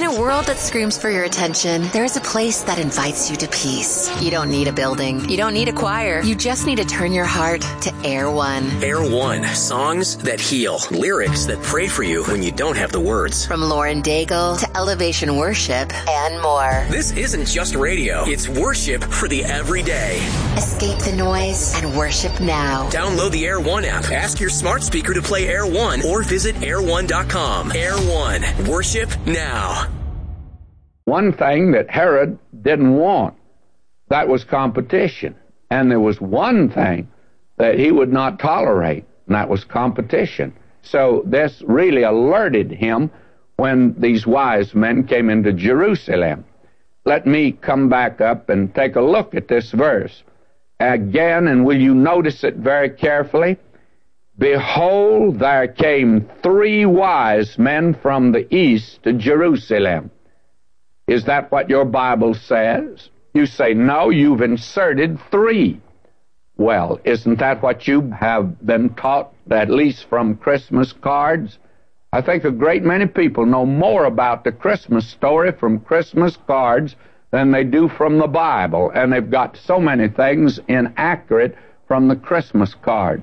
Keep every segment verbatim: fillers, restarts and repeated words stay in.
a world that screams for your attention, there is a place that invites you to peace. You don't need a building. You don't need a choir. You just need to turn your heart to Air One. Air One. Songs that heal. Lyrics that pray for you when you don't have the words. From Lauren Daigle to Elevation Worship and more. This isn't just radio. It's worship for the everyday. Escape the noise and worship now. Download the Air One app. Ask your smart speaker to play Air One or visit air one dot com. Air One. Worship now. One thing that Herod didn't want, that was competition. And there was one thing that he would not tolerate, and that was competition. So this really alerted him when these wise men came into Jerusalem. Let me come back up and take a look at this verse again, and will you notice it very carefully? Behold, there came three wise men from the east to Jerusalem. Is that what your Bible says? You say, no, you've inserted three. Well, isn't that what you have been taught, at least from Christmas cards? I think a great many people know more about the Christmas story from Christmas cards than they do from the Bible, and they've got so many things inaccurate from the Christmas cards.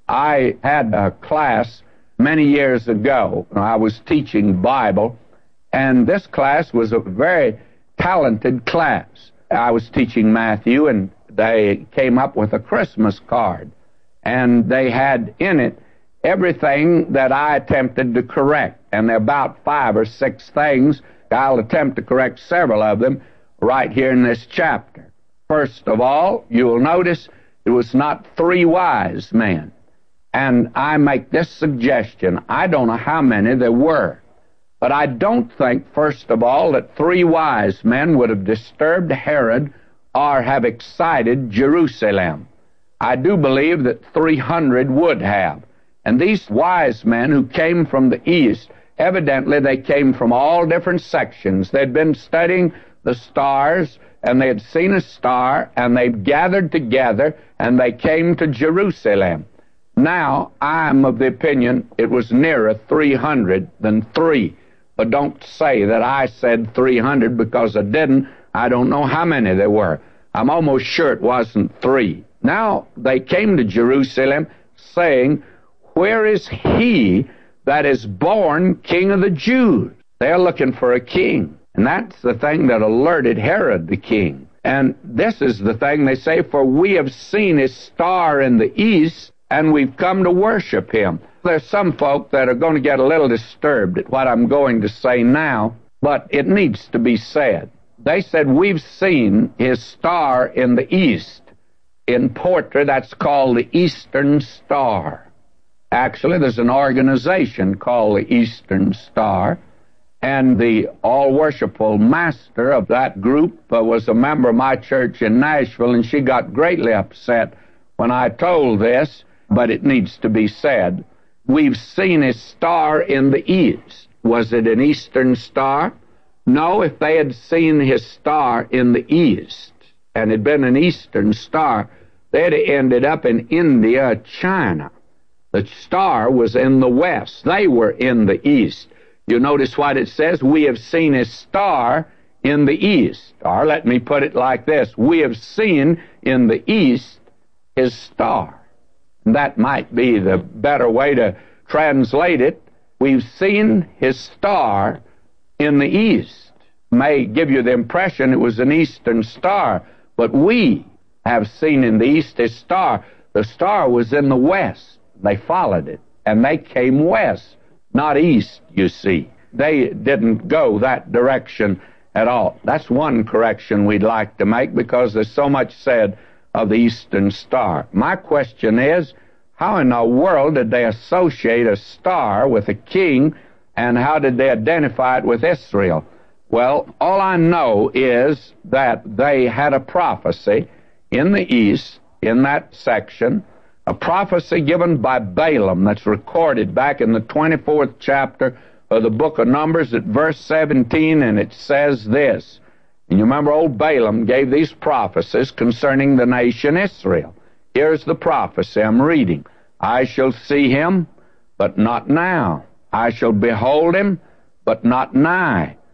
I had a class many years ago. I was teaching Bible, and this class was a very talented class. I was teaching Matthew, and they came up with a Christmas card, and they had in it everything that I attempted to correct, and there are about five or six things. I'll attempt to correct several of them right here in this chapter. First of all, you will notice it was not three wise men. And I make this suggestion. I don't know how many there were, but I don't think, first of all, that three wise men would have disturbed Herod or have excited Jerusalem. I do believe that three hundred would have. And these wise men who came from the east, evidently they came from all different sections. They'd been studying the stars, and they had seen a star, and they gathered together, and they came to Jerusalem. Now, I'm of the opinion it was nearer three hundred than three. But don't say that I said three hundred, because I didn't. I don't know how many there were. I'm almost sure it wasn't three. Now, they came to Jerusalem saying, where is he that is born King of the Jews? They're looking for a king. And that's the thing that alerted Herod the king. And this is the thing they say, for we have seen his star in the east, and we've come to worship him. There's some folk that are going to get a little disturbed at what I'm going to say now, but it needs to be said. They said, we've seen his star in the east. In poetry, that's called the Eastern Star. Actually, there's an organization called the Eastern Star, and the all-worshipful master of that group uh, was a member of my church in Nashville, and she got greatly upset when I told this, but it needs to be said. We've seen his star in the east. Was it an eastern star? No, if they had seen his star in the east, and it had been an eastern star, they'd have ended up in India or China. The star was in the west. They were in the east. You notice what it says? We have seen his star in the east. Or let me put it like this. We have seen in the east his star. That might be the better way to translate it. We've seen his star in the east. May give you the impression it was an eastern star, but we have seen in the east his star. The star was in the west. They followed it, and they came west, not east, you see. They didn't go that direction at all. That's one correction we'd like to make, because there's so much said of the eastern star. My question is, how in the world did they associate a star with a king, and how did they identify it with Israel? Well, all I know is that they had a prophecy in the east, in that section, a prophecy given by Balaam that's recorded back in the twenty-fourth chapter of the book of Numbers at verse seventeen, and it says this. And you remember old Balaam gave these prophecies concerning the nation Israel. Here's the prophecy I'm reading. I shall see him, but not now. I shall behold him, but not nigh.